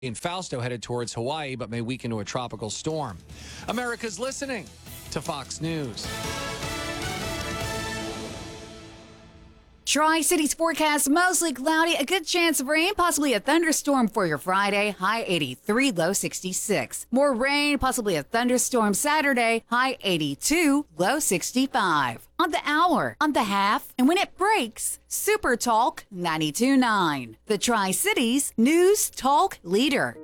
and Fausto headed towards Hawaii, but may weaken to a tropical storm. America's listening to Fox News. Tri-Cities forecast mostly cloudy, a good chance of rain, possibly a thunderstorm for your Friday, high 83, low 66. More rain, possibly a thunderstorm Saturday, high 82, low 65. On the hour, on the half, and when it breaks, Super Talk 92.9. The Tri-Cities News Talk Leader.